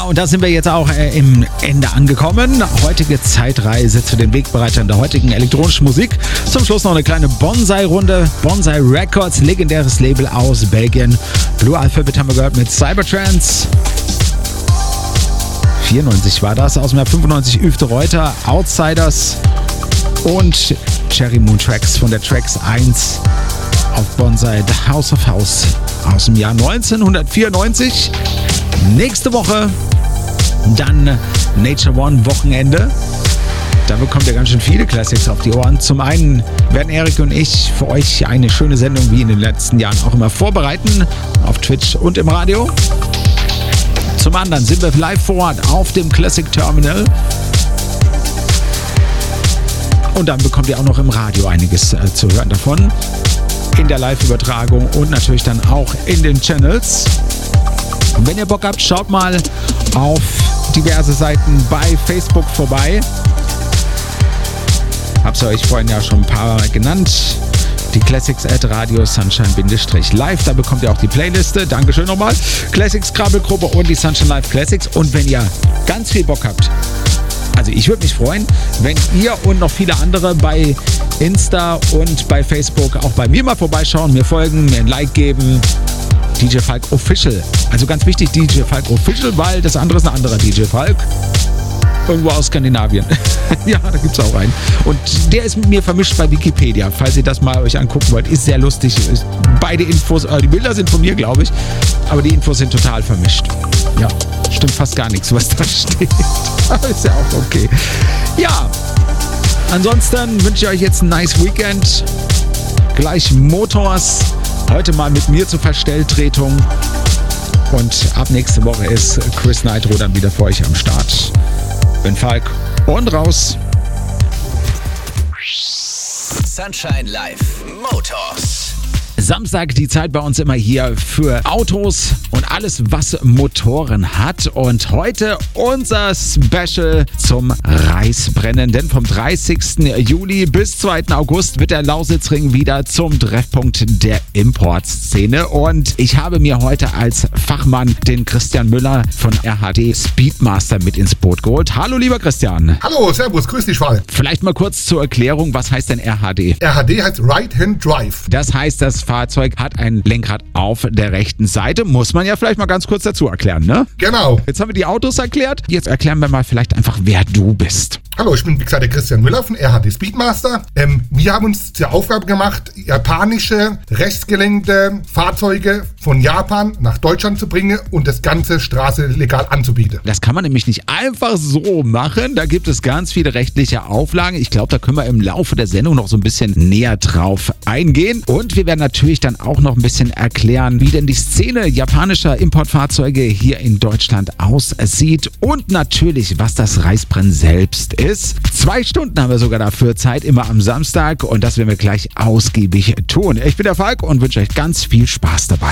und da sind wir jetzt auch im Ende angekommen. Heutige Zeitreise zu den Wegbereitern der heutigen elektronischen Musik. Zum Schluss noch eine kleine Bonsai-Runde. Bonsai Records, legendäres Label aus Belgien. Blue Alphabet haben wir gehört mit Cybertrance. 94 war das, aus dem Jahr 95 Yves de Ruyter, Outsiders und Cherry Moon Tracks von der Tracks 1 auf Bonsai, The House of House aus dem Jahr 1994. Nächste Woche dann Nature One Wochenende. Da bekommt ihr ganz schön viele Classics auf die Ohren. Zum einen werden Erik und ich für euch eine schöne Sendung wie in den letzten Jahren auch immer vorbereiten auf Twitch und im Radio. Zum anderen sind wir live vor Ort auf dem Classic Terminal. Und dann bekommt ihr auch noch im Radio einiges zu hören davon. In der Live-Übertragung und natürlich dann auch in den Channels. Wenn ihr Bock habt, schaut mal auf diverse Seiten bei Facebook vorbei. Hab's euch vorhin ja schon ein paar Mal genannt. Die Classics at Radio Sunshine-Live. Da bekommt ihr auch die Playliste. Dankeschön nochmal. Classics Krabbelgruppe und die Sunshine Live Classics. Und wenn ihr ganz viel Bock habt, also ich würde mich freuen, wenn ihr und noch viele andere bei Insta und bei Facebook auch bei mir mal vorbeischauen, mir folgen, mir ein Like geben. DJ Falk Official. Also ganz wichtig, DJ Falk Official, weil das andere ist ein anderer DJ Falk. Irgendwo aus Skandinavien. Ja, da gibt's auch einen. Und der ist mit mir vermischt bei Wikipedia. Falls ihr das mal euch angucken wollt, ist sehr lustig. Beide Infos, die Bilder sind von mir, glaube ich. Aber die Infos sind total vermischt. Ja, stimmt fast gar nichts, was da steht. Aber ist ja auch okay. Ja, ansonsten wünsche ich euch jetzt ein nice Weekend. Gleich Motors. Heute mal mit mir zur Verstelltretung. Und ab nächste Woche ist Chris Nitro dann wieder für euch am Start. Bin Falk und raus. Sunshine Live Motors. Samstag die Zeit bei uns immer hier für Autos und alles, was Motoren hat. Und heute unser Special zum Reisbrennen. Denn vom 30. Juli bis 2. August wird der Lausitzring wieder zum Treffpunkt der Importszene. Und ich habe mir heute als Fachmann den Christian Müller von RHD Speedmaster mit ins Boot geholt. Hallo lieber Christian. Hallo, servus, grüß dich, Falk. Vielleicht mal kurz zur Erklärung, was heißt denn RHD? RHD heißt Right-Hand Drive. Das heißt, das Fahrzeug hat ein Lenkrad auf der rechten Seite. Muss man ja vielleicht mal ganz kurz dazu erklären, ne? Genau. Jetzt haben wir die Autos erklärt. Jetzt erklären wir mal vielleicht einfach, wer du bist. Hallo, ich bin wie gesagt der Christian Müller von RHD Speedmaster. Wir haben uns zur Aufgabe gemacht, japanische, rechtsgelenkte Fahrzeuge von Japan nach Deutschland zu bringen und das ganze Straße legal anzubieten. Das kann man nämlich nicht einfach so machen. Da gibt es ganz viele rechtliche Auflagen. Ich glaube, da können wir im Laufe der Sendung noch so ein bisschen näher drauf eingehen. Und wir werden natürlich dann auch noch ein bisschen erklären, wie denn die Szene japanischer Importfahrzeuge hier in Deutschland aussieht. Und natürlich, was das Reisbrennen selbst ist. 2 Stunden haben wir sogar dafür Zeit, immer am Samstag. Und das werden wir gleich ausgiebig tun. Ich bin der Falk und wünsche euch ganz viel Spaß dabei.